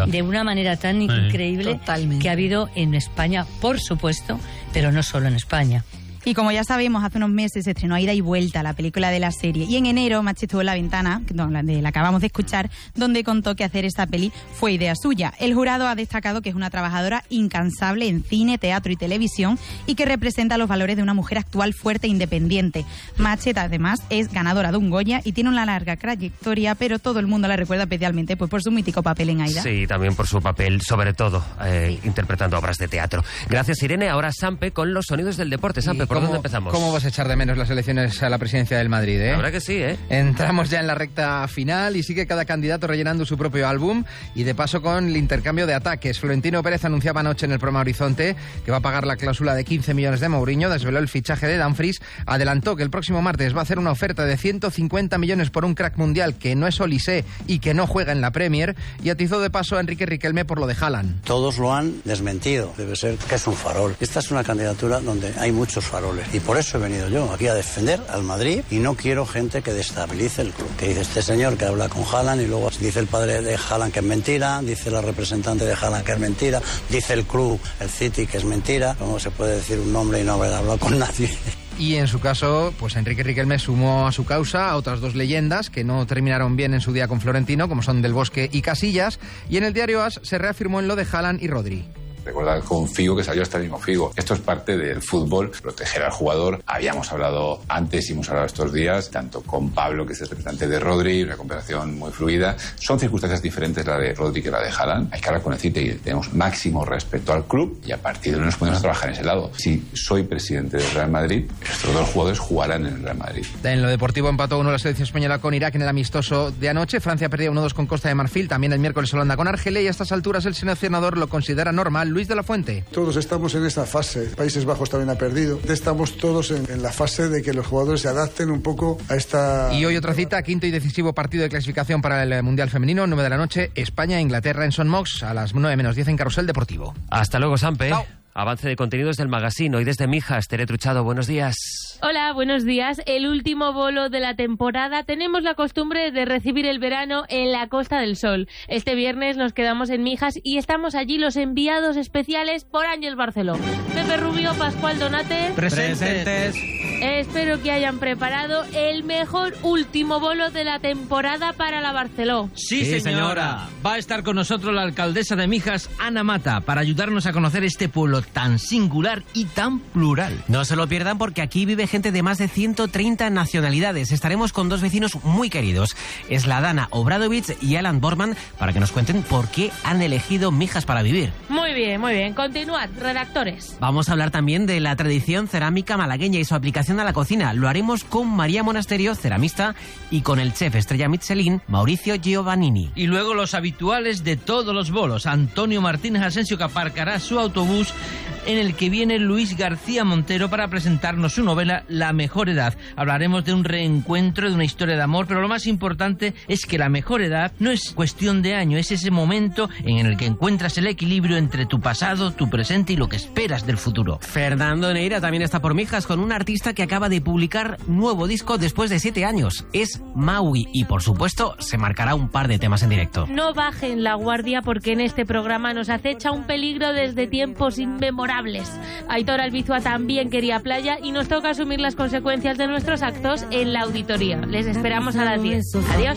de una manera tan increíble que ha habido en España, por supuesto, pero no solo en España. Y como ya sabemos, hace unos meses se estrenó Ida y Vuelta, la película de la serie. Y en enero, Machi estuvo en La Ventana, la acabamos de escuchar, donde contó que hacer esta peli fue idea suya. El jurado ha destacado que es una trabajadora incansable en cine, teatro y televisión y que representa los valores de una mujer actual fuerte e independiente. Machi, además, es ganadora de un Goya y tiene una larga trayectoria, pero todo el mundo la recuerda especialmente pues, por su mítico papel en Aida. Sí, también por su papel, sobre todo, interpretando obras de teatro. Gracias, Irene. Ahora Sampe con los sonidos del deporte. Sampe, ¿por dónde empezamos? ¿Cómo vas a echar de menos las elecciones a la presidencia del Madrid, La verdad que sí, Entramos ya en la recta final y sigue cada candidato rellenando su propio álbum y de paso con el intercambio de ataques. Florentino Pérez anunciaba anoche en el programa Horizonte que va a pagar la cláusula de 15 millones de Mourinho, desveló el fichaje de Dumfries, adelantó que el próximo martes va a hacer una oferta de 150 millones por un crack mundial que no es Olise y que no juega en la Premier y atizó de paso a Enrique Riquelme por lo de Haaland. Todos lo han desmentido, debe ser que es un farol. Esta es una candidatura donde hay muchos faroles y por eso he venido yo aquí a defender al Madrid y no quiero gente que destabilice el club. Que dice este señor que habla con Haaland y luego dice el padre de Haaland que es mentira, dice la representante de Haaland que es mentira, dice el club, el City, que es mentira. ¿Cómo se puede decir un nombre y no haber hablado con nadie? Y en su caso, pues Enrique Riquelme sumó a su causa a otras dos leyendas que no terminaron bien en su día con Florentino, como son Del Bosque y Casillas, y en el diario AS se reafirmó en lo de Haaland y Rodri. Recordad con Figo que salió hasta el mismo Figo. Esto es parte del fútbol, proteger al jugador. Habíamos hablado antes y hemos hablado estos días, tanto con Pablo, que es el representante de Rodri, una conversación muy fluida. Son circunstancias diferentes la de Rodri que la de Haaland. Hay que hablar con el City y tenemos máximo respeto al club y a partir de ahí nos ponemos a trabajar en ese lado. Si soy presidente del Real Madrid, estos dos jugadores jugarán en el Real Madrid. En lo deportivo empató 1 la selección española con Irak en el amistoso de anoche. Francia perdía 1-2 con Costa de Marfil. También el miércoles Holanda con Argelia y a estas alturas el seleccionador lo considera normal. Luis de la Fuente. Todos estamos en esta fase. Países Bajos también ha perdido. Estamos todos en la fase de que los jugadores se adapten un poco a esta... Y hoy otra cita, quinto y decisivo partido de clasificación para el Mundial Femenino, 9 de la noche, España-Inglaterra en Son Mox, a las 9:10 en Carrusel Deportivo. Hasta luego, Sampe. Chao. Avance de contenidos del magazine. Hoy desde Mijas, Tere Truchado, buenos días. Hola, buenos días. El último bolo de la temporada. Tenemos la costumbre de recibir el verano en la Costa del Sol. Este viernes nos quedamos en Mijas y estamos allí los enviados especiales por Ángel Barceló. Pepe Rubio, Pascual Donate. Presentes. Espero que hayan preparado el mejor último bolo de la temporada para la Barceló. Sí, señora. Va a estar con nosotros la alcaldesa de Mijas, Ana Mata, para ayudarnos a conocer este pueblo tan singular y tan plural. No se lo pierdan porque aquí vive gente de más de 130 nacionalidades. Estaremos con dos vecinos muy queridos, Sladana Obradovich y Alan Borman, para que nos cuenten por qué han elegido Mijas para vivir. Muy bien, muy bien. Continuad, redactores. Vamos a hablar también de la tradición cerámica malagueña y su aplicación a la cocina. Lo haremos con María Monasterio, ceramista, y con el chef estrella Michelin, Mauricio Giovannini. Y luego los habituales de todos los bolos. Antonio Martínez Asensio, que aparcará su autobús, en el que viene Luis García Montero para presentarnos su novela La mejor edad. Hablaremos de un reencuentro, de una historia de amor, pero lo más importante es que la mejor edad no es cuestión de año, es ese momento en el que encuentras el equilibrio entre tu pasado, tu presente y lo que esperas del futuro. Fernando Neira también está por Mijas con un artista que acaba de publicar nuevo disco después de 7 años. Es Maui y, por supuesto, se marcará un par de temas en directo. No bajen la guardia porque en este programa nos acecha un peligro desde tiempos inmemorables. Aitor Albizua también quería playa y nos toca asumir las consecuencias de nuestros actos en la auditoría. Les esperamos a las 10. Adiós.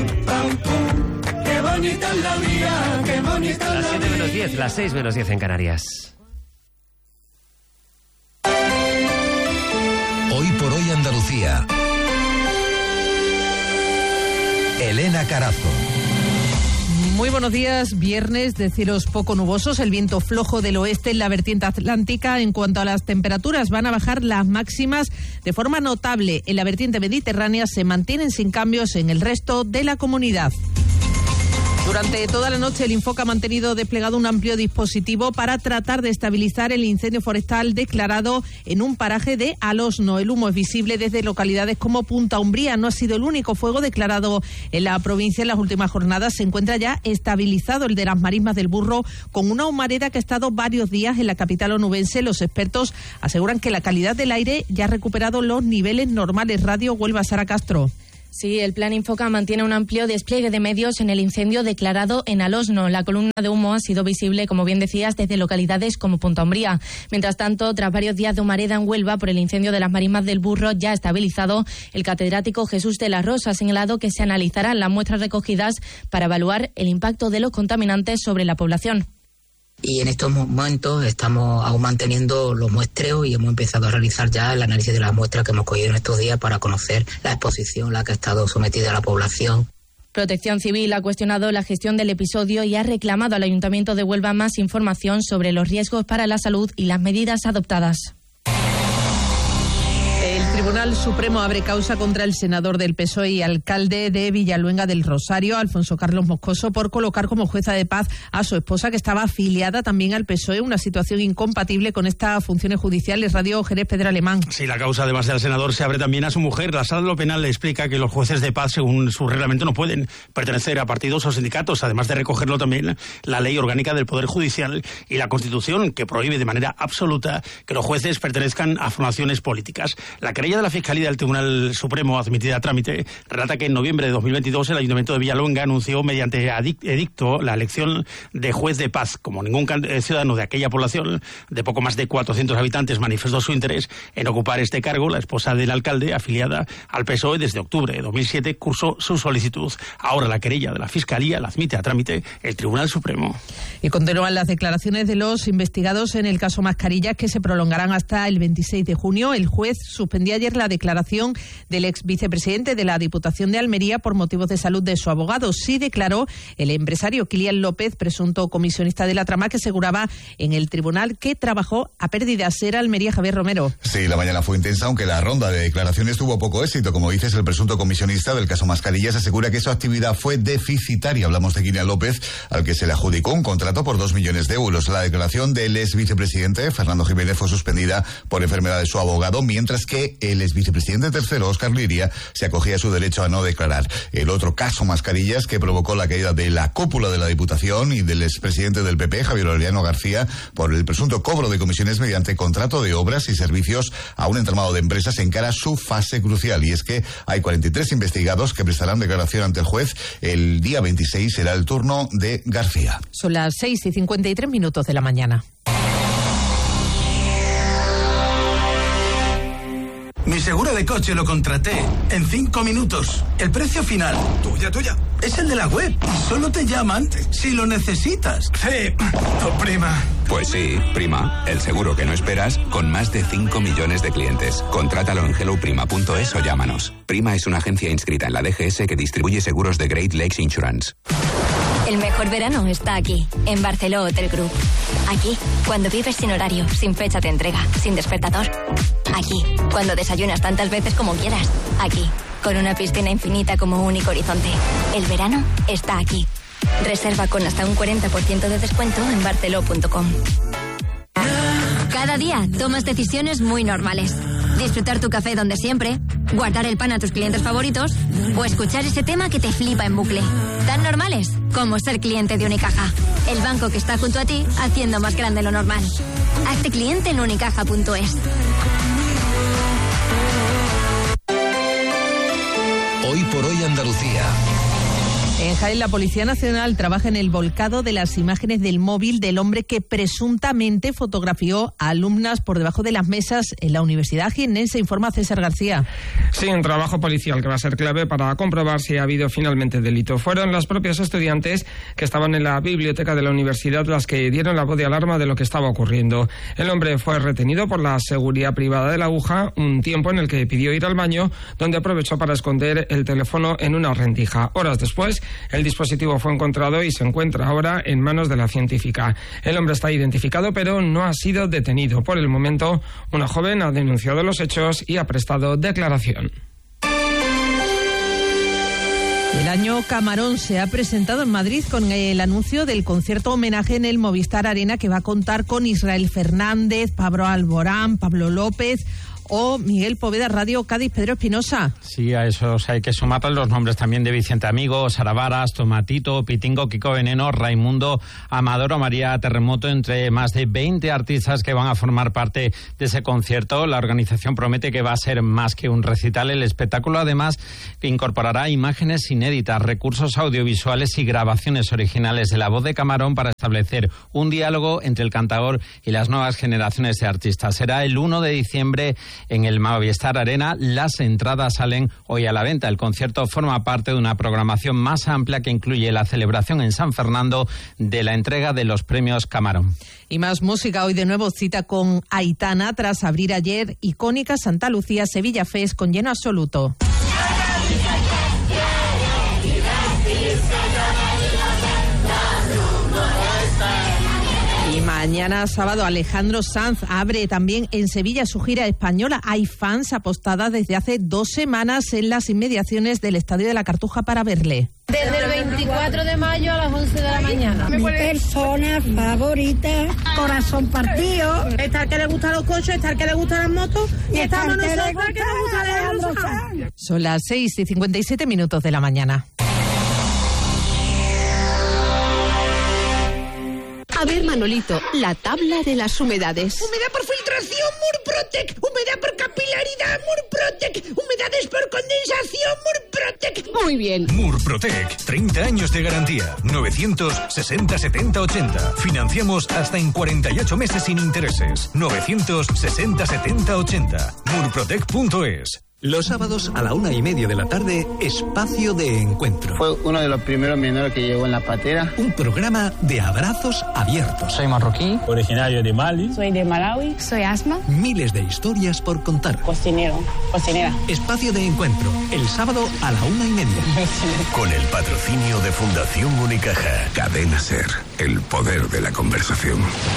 Qué bonita es la vida, qué bonita es la vida. Las 7:10, las 6:10 en Canarias. Hoy por hoy Andalucía. Elena Carazo. Muy buenos días. Viernes de cielos poco nubosos, el viento flojo del oeste en la vertiente atlántica. En cuanto a las temperaturas, van a bajar las máximas de forma notable. En la vertiente mediterránea se mantienen sin cambios en el resto de la comunidad. Durante toda la noche el Infoca ha mantenido desplegado un amplio dispositivo para tratar de estabilizar el incendio forestal declarado en un paraje de Alosno. El humo es visible desde localidades como Punta Umbría. No ha sido el único fuego declarado en la provincia en las últimas jornadas. Se encuentra ya estabilizado el de las Marismas del Burro, con una humareda que ha estado varios días en la capital onubense. Los expertos aseguran que la calidad del aire ya ha recuperado los niveles normales. Radio Huelva, Sara Castro. Sí, el Plan Infoca mantiene un amplio despliegue de medios en el incendio declarado en Alosno. La columna de humo ha sido visible, como bien decías, desde localidades como Punta Umbría. Mientras tanto, tras varios días de humareda en Huelva por el incendio de las marismas del Burro ya estabilizado, el catedrático Jesús de la Rosa ha señalado que se analizarán las muestras recogidas para evaluar el impacto de los contaminantes sobre la población. Y en estos momentos estamos aún manteniendo los muestreos y hemos empezado a realizar ya el análisis de las muestras que hemos cogido en estos días para conocer la exposición a la que ha estado sometida la población. Protección Civil ha cuestionado la gestión del episodio y ha reclamado al Ayuntamiento de Huelva más información sobre los riesgos para la salud y las medidas adoptadas. El Tribunal Supremo abre causa contra el senador del PSOE y alcalde de Villaluenga del Rosario, Alfonso Carlos Moscoso, por colocar como jueza de paz a su esposa, que estaba afiliada también al PSOE, una situación incompatible con estas funciones judiciales. Radio Jerez, Pedro Alemán. Sí, la causa, además del senador, se abre también a su mujer. La Sala de lo Penal le explica que los jueces de paz, según su reglamento, no pueden pertenecer a partidos o sindicatos, además de recogerlo también la Ley Orgánica del Poder Judicial y la Constitución, que prohíbe de manera absoluta que los jueces pertenezcan a formaciones políticas. La querella de la Fiscalía del Tribunal Supremo, admitida a trámite, relata que en noviembre de 2022 el Ayuntamiento de Villaluenga anunció mediante edicto la elección de juez de paz. Como ningún ciudadano de aquella población de poco más de 400 habitantes manifestó su interés en ocupar este cargo, la esposa del alcalde, afiliada al PSOE desde octubre de 2007, cursó su solicitud. Ahora la querella de la Fiscalía la admite a trámite el Tribunal Supremo. Y continúan las declaraciones de los investigados en el caso Mascarillas, que se prolongarán hasta el 26 de junio. El juez suspendió ayer la declaración del ex vicepresidente de la Diputación de Almería por motivos de salud de su abogado. Sí declaró el empresario Kilian López, presunto comisionista de la trama, que aseguraba en el tribunal que trabajó a pérdidas. Era Almería, Javier Romero. Sí, la mañana fue intensa, aunque la ronda de declaraciones tuvo poco éxito. Como dices, el presunto comisionista del caso Mascarillas asegura que su actividad fue deficitaria. Hablamos de Kilian López, al que se le adjudicó un contrato por 2 millones de euros. La declaración del ex vicepresidente, Fernando Jiménez, fue suspendida por enfermedad de su abogado, mientras que el ex vicepresidente tercero, Óscar Liria, se acogía a su derecho a no declarar. El otro caso Mascarillas, que provocó la caída de la cúpula de la Diputación y del expresidente del PP, Javier Aureliano García, por el presunto cobro de comisiones mediante contrato de obras y servicios a un entramado de empresas, encara su fase crucial. Y es que hay 43 investigados que prestarán declaración ante el juez. El día 26 será el turno de García. Son las 6:53 de la mañana. Mi seguro de coche lo contraté en 5 minutos. El precio final, tuya, es el de la web. Y solo te llaman si lo necesitas. Sí, prima. Pues sí, prima, el seguro que no esperas con más de 5 millones de clientes. Contrátalo en helloprima.es o llámanos. Prima es una agencia inscrita en la DGS que distribuye seguros de Great Lakes Insurance. El mejor verano está aquí, en Barceló Hotel Group. Aquí, cuando vives sin horario, sin fecha de entrega, sin despertador. Aquí, cuando desayunas tantas veces como quieras. Aquí, con una piscina infinita como único horizonte. El verano está aquí. Reserva con hasta un 40% de descuento en barceló.com. Cada día tomas decisiones muy normales. Disfrutar tu café donde siempre, guardar el pan a tus clientes favoritos o escuchar ese tema que te flipa en bucle. Tan normales como ser cliente de Unicaja, el banco que está junto a ti haciendo más grande lo normal. Hazte cliente en unicaja.es. Hoy por hoy Andalucía. En Jaén, la Policía Nacional trabaja en el volcado de las imágenes del móvil del hombre que presuntamente fotografió a alumnas por debajo de las mesas en la Universidad Jiennense, informa César García. Sí, un trabajo policial que va a ser clave para comprobar si ha habido finalmente delito. Fueron las propias estudiantes que estaban en la biblioteca de la universidad las que dieron la voz de alarma de lo que estaba ocurriendo. El hombre fue retenido por la seguridad privada de la aguja un tiempo en el que pidió ir al baño, donde aprovechó para esconder el teléfono en una rendija. Horas después, el dispositivo fue encontrado y se encuentra ahora en manos de la científica. El hombre está identificado, pero no ha sido detenido. Por el momento, una joven ha denunciado los hechos y ha prestado declaración. El año Camarón se ha presentado en Madrid con el anuncio del concierto homenaje en el Movistar Arena, que va a contar con Israel Fernández, Pablo Alborán, Pablo López o Miguel Poveda, Radio Cádiz. Pedro Espinosa. Sí, a esos hay que sumarle los nombres también de Vicente Amigo, Sara Varas, Tomatito, Pitingo, Kiko Veneno, Raimundo, Amador, María Terremoto, entre más de 20 artistas que van a formar parte de ese concierto. La organización promete que va a ser más que un recital. El espectáculo además incorporará imágenes inéditas, recursos audiovisuales y grabaciones originales de la voz de Camarón para establecer un diálogo entre el cantador y las nuevas generaciones de artistas. Será el 1 de diciembre en el Movistar Arena. Las entradas salen hoy a la venta. El concierto forma parte de una programación más amplia que incluye la celebración en San Fernando de la entrega de los premios Camarón. Y más música. Hoy de nuevo cita con Aitana tras abrir ayer icónica Santa Lucía Sevilla Fest con lleno absoluto. Y mañana sábado Alejandro Sanz abre también en Sevilla su gira española. Hay fans apostadas desde hace 2 semanas en las inmediaciones del Estadio de la Cartuja para verle. Desde el 24 de mayo a las 11 de la mañana. Mi persona favorita, corazón partido. Está el que le gustan los coches, está el que le gustan las motos y estamos nosotros que nos gusta Alejandro Sanz. Son las 6:57 de la mañana. A ver, Manolito, la tabla de las humedades. Humedad por filtración, Murprotec. Humedad por capilaridad, Murprotec. Humedades por condensación, Murprotec. Muy bien. Murprotec, 30 años de garantía. 960 70 80. Financiamos hasta en 48 meses sin intereses. 960 70 80. Murprotec.es. Los sábados a la 1:30 de la tarde, Espacio de Encuentro. Fue uno de los primeros menores que llegó en la patera. Un programa de abrazos abiertos. Soy marroquí, originario de Mali. Soy de Malawi. Soy Asma. Miles de historias por contar. Cocinera. Espacio de Encuentro, el sábado a la 1:30. Con el patrocinio de Fundación Unicaja. Cadena SER, el poder de la conversación.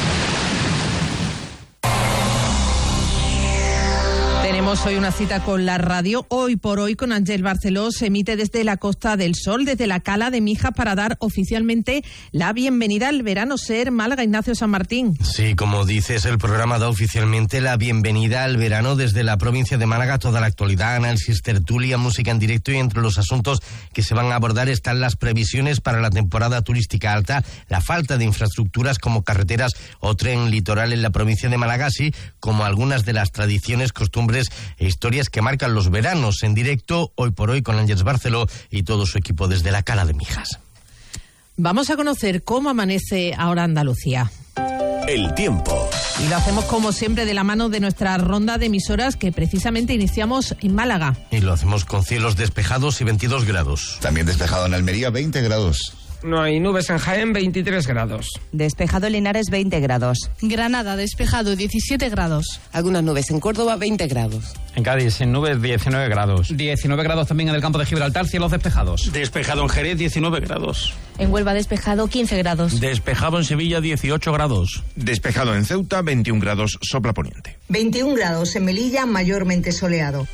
Tenemos hoy una cita con la radio. Hoy por hoy con Ángel Barceló se emite desde la Costa del Sol, desde la Cala de Mijas, para dar oficialmente la bienvenida al verano SER Málaga. Ignacio San Martín. Sí, como dices, el programa da oficialmente la bienvenida al verano desde la provincia de Málaga. Toda la actualidad, análisis, tertulia, música en directo, y entre los asuntos que se van a abordar están las previsiones para la temporada turística alta, la falta de infraestructuras como carreteras o tren litoral en la provincia de Málaga, así como algunas de las tradiciones, costumbres e historias que marcan los veranos. En directo, hoy por hoy, con Ángel Barceló y todo su equipo desde la Cala de Mijas. Vamos a conocer cómo amanece ahora Andalucía. El tiempo. Y lo hacemos como siempre de la mano de nuestra ronda de emisoras que precisamente iniciamos en Málaga. Y lo hacemos con cielos despejados y 22 grados. También despejado en Almería, 20 grados. No hay nubes en Jaén, 23 grados. Despejado en Linares, 20 grados. Granada, despejado, 17 grados. Algunas nubes en Córdoba, 20 grados. En Cádiz, sin nubes, 19 grados. 19 grados también en el campo de Gibraltar, cielos despejados. Despejado en Jerez, 19 grados. En Huelva, despejado, 15 grados. Despejado en Sevilla, 18 grados. Despejado en Ceuta, 21 grados, sopla poniente. 21 grados en Melilla, mayormente soleado.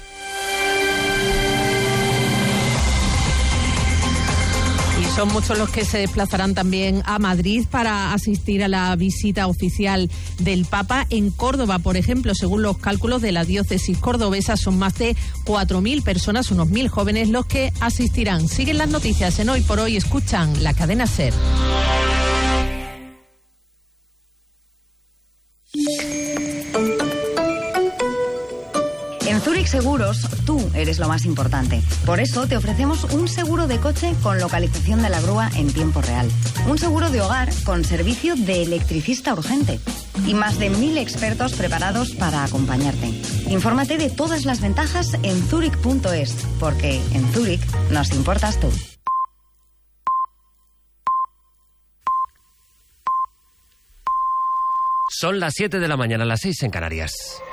Son muchos los que se desplazarán también a Madrid para asistir a la visita oficial del Papa. En Córdoba, por ejemplo, según los cálculos de la diócesis cordobesa, son más de 4.000 personas, unos 1.000 jóvenes, los que asistirán. Siguen las noticias en Hoy por Hoy. Escuchan la cadena SER. En Zurich Seguros, tú eres lo más importante. Por eso te ofrecemos un seguro de coche con localización de la grúa en tiempo real. Un seguro de hogar con servicio de electricista urgente. Y más de 1.000 expertos preparados para acompañarte. Infórmate de todas las ventajas en Zurich.es, porque en Zurich nos importas tú. Son las 7 de la mañana, las 6 en Canarias.